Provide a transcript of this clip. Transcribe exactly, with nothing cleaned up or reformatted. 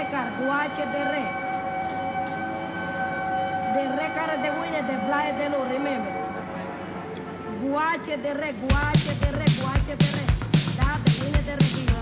car, guache de re. The re care de winne, the blae de lo, remember. Guache de re, guache de re, guache de re. Da, the winne de re.